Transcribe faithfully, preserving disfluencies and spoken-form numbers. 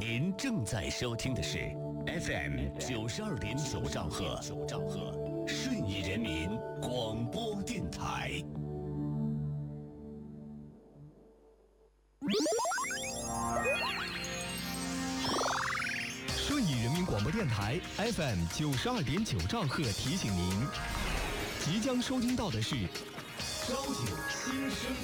您正在收听的是 F M 九十二点九兆赫，顺义人民广播电台。 顺义人民广播电台 F M 九十二点九兆赫提醒您，即将收听到的是《稍景新生》。